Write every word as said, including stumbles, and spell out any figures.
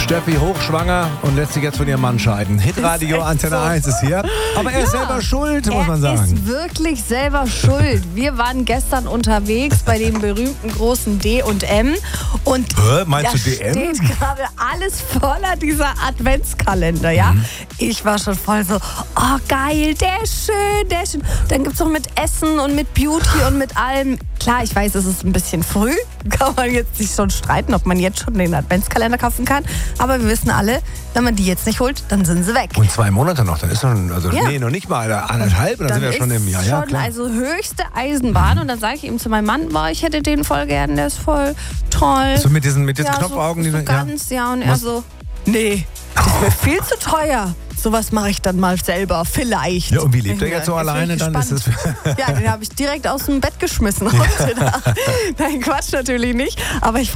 Steffi hochschwanger und lässt sich jetzt von ihrem Mann scheiden. Hitradio Antenne so. eins ist hier. Aber er ist Ja, selber schuld, muss man Er sagen. ist wirklich selber schuld. Wir waren gestern unterwegs bei dem berühmten großen D und M. Und Hä, meinst da du D M? steht gerade alles voller dieser Adventskalender, ja. Mhm. Ich war schon voll so, oh geil, der ist schön, der ist schön. Dann gibt es noch mit Essen und mit Beauty und mit allem. Klar, ich weiß, es ist ein bisschen früh. Kann man jetzt sich schon streiten, ob man jetzt schon den Adventskalender kaufen kann. Aber wir wissen alle, wenn man die jetzt nicht holt, dann sind sie weg. Und zwei Monate noch, dann ist schon, also Ja. nee, noch nicht mal anderthalb, dann, Dann sind wir schon ist im Jahr. Ja, schon klar. also höchste Eisenbahn. Und dann sage ich ihm zu meinem Mann, boah, ich hätte den voll gern, der ist voll toll. So mit diesen, mit diesen ja, Knopfaugen, so, die so ja. ganz, ja. Und er Was? so, nee, das ist mir viel zu teuer. Sowas mache ich dann mal selber, vielleicht. Ja, und wie lebt er jetzt so bin alleine? ich Dann ist es. Ja, den habe ich direkt aus dem Bett geschmissen heute Nacht. Nein, Quatsch natürlich nicht. Aber ich